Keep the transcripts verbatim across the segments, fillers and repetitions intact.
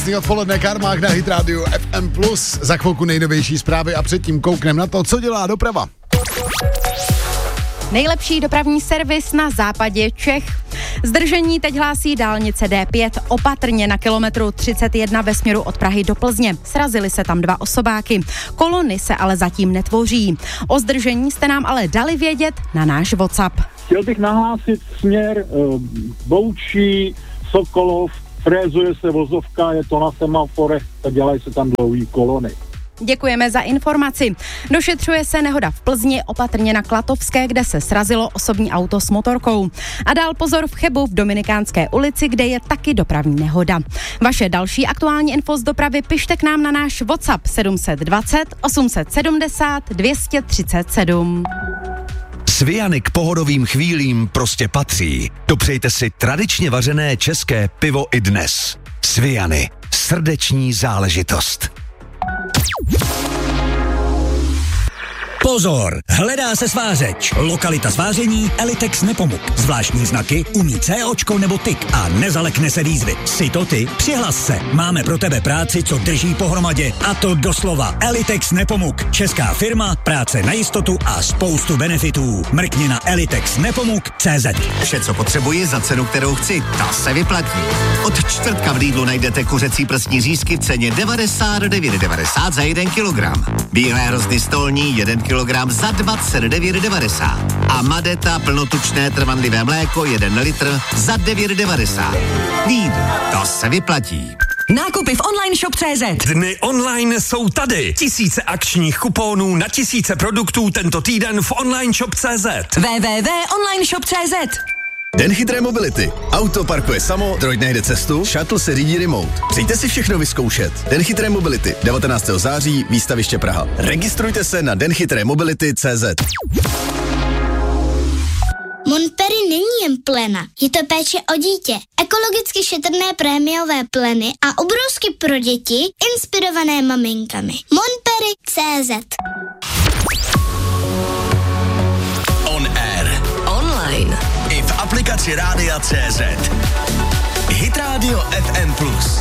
Krásný odpoledne, Karmák na Hit Radio F M plus. Za chvilku nejnovější zprávy a předtím kouknem na to, co dělá doprava. Nejlepší dopravní servis na západě Čech. Zdržení teď hlásí dálnice D pět opatrně na kilometru třicet jedna ve směru od Prahy do Plzně. Srazily se tam dva osobáky. Kolony se ale zatím netvoří. O zdržení jste nám ale dali vědět na náš WhatsApp. Chtěl bych nahlásit směr uh, Boučí, Sokolov, frézuje se vozovka, je to na semaforech a dělají se tam dlouhý kolony. Děkujeme za informaci. Došetřuje se nehoda v Plzni, opatrně na Klatovské, kde se srazilo osobní auto s motorkou. A dál pozor v Chebu v Dominikánské ulici, kde je taky dopravní nehoda. Vaše další aktuální info z dopravy pište k nám na náš WhatsApp sedm dva nula osm sedm nula dvě tři sedm. Sviany k pohodovým chvílím prostě patří. Dopřejte si tradičně vařené české pivo i dnes. Sviany. Srdeční záležitost. Pozor, hledá se svářeč. Lokalita sváření Elitex Nepomuk. Zvláštní znaky, umí COčko nebo tik a nezalekne se výzvy. Si to ty? Přihlas se. Máme pro tebe práci, co drží pohromadě. A to doslova. Elitex Nepomuk. Česká firma, práce na jistotu a spoustu benefitů. Mrkni na elitex nepomuk tečka cé zet. Vše, co potřebuji za cenu, kterou chci, ta se vyplatí. Od čtvrtka v Lidlu najdete kuřecí prsní řízky v ceně devadesát devět devadesát za jeden kilogram. Bílé hrozny stolní jeden kilogram za dvacet devět devadesát. A Madeta plnotučné trvanlivé mléko jeden litr za devět devadesát. Lidl, to se vyplatí. Nákupy v online shop tečka cé zet. Dny online jsou tady. Tisíce akčních kuponů na tisíce produktů tento týden v online shop tečka cé zet. w w w tečka online shop tečka cé zet. Den chytré mobility. Auto parkuje samo, droid najde cestu, shuttle se řídí remote. Přijďte si všechno vyzkoušet. Den chytré mobility. devatenáctého září, výstaviště Praha. Registrujte se na den chytré mobility tečka cé zet. Montpellier není jen plena, je to péče o dítě. Ekologicky šetrné prémiové pleny a obrusky pro děti, inspirované maminkami. Montpellier tečka cé zet. On air. Online. I v aplikaci Rádia tečka cé zet. Hit Radio F M plus.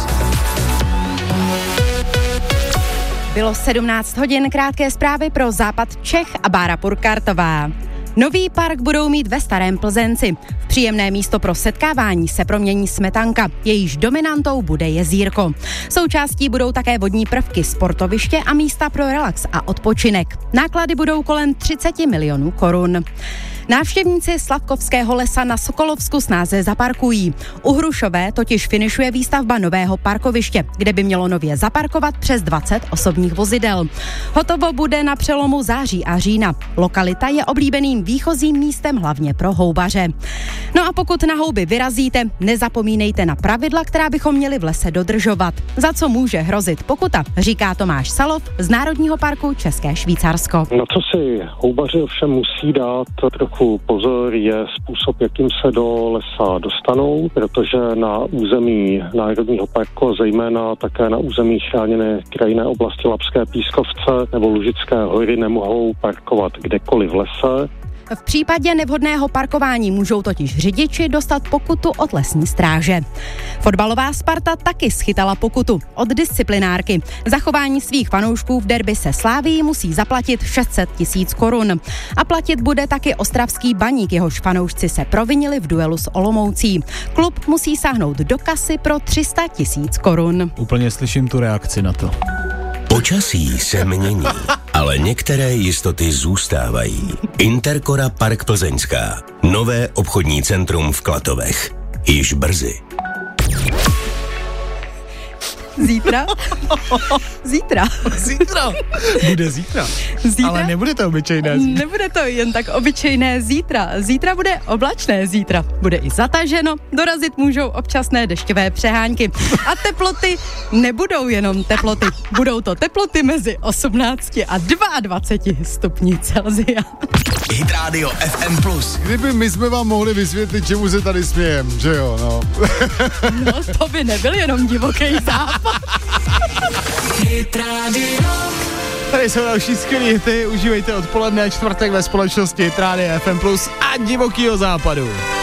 Bylo sedmnáct hodin, krátké zprávy pro západ Čech a Bára Purkartová. Nový park budou mít ve Starém Plzenci. V příjemné místo pro setkávání se promění smetanka, jejíž dominantou bude jezírko. Součástí budou také vodní prvky, sportoviště a místa pro relax a odpočinek. Náklady budou kolem třicet milionů korun. Návštěvníci Slavkovského lesa na Sokolovsku snáze zaparkují. U Hrušové totiž finišuje výstavba nového parkoviště, kde by mělo nově zaparkovat přes dvacet osobních vozidel. Hotovo bude na přelomu září a října. Lokalita je oblíbeným výchozím místem hlavně pro houbaře. No a pokud na houby vyrazíte, nezapomínejte na pravidla, která bychom měli v lese dodržovat. Za co může hrozit pokuta, říká Tomáš Salov z Národního parku České Švýcarsko. Na co si houbaři ovšem musí dát trochu pozor, je způsob, jakým se do lesa dostanou, protože na území Národního parku, zejména také na území chráněné krajinné oblasti Labské pískovce nebo Lužické hory nemohou parkovat kdekoliv v lese. V případě nevhodného parkování můžou totiž řidiči dostat pokutu od lesní stráže. Fotbalová Sparta taky schytala pokutu od disciplinárky. Za chování svých fanoušků v derby se Slávií musí zaplatit šest set tisíc korun. A platit bude taky ostravský Baník, jehož fanoušci se provinili v duelu s Olomoucí. Klub musí sáhnout do kasy pro tři sta tisíc korun. Úplně slyším tu reakci na to. Počasí se mění, ale některé jistoty zůstávají. Intercora Park Plzeňská. Nové obchodní centrum v Klatovech. Již brzy. Zítra? Zítra. Zítra. Bude zítra. Zítra. Ale nebude to obyčejné zítra. Nebude to jen tak obyčejné zítra. Zítra bude oblačné zítra. Bude i zataženo, dorazit můžou občasné dešťové přehánky. A teploty nebudou jenom teploty. Budou to teploty mezi osmnácti a dvaceti dvěma stupni Celsia. Hit Radio F M plus. Kdyby my jsme vám mohli vysvětlit, čemu se tady smějem, že jo, no. No to by nebyl jenom divoký západ. Hit Radio. Tady jsou další skvělý hity, užívejte odpoledne čtvrtek ve společnosti Hit Radio F M plus a divokýho západu.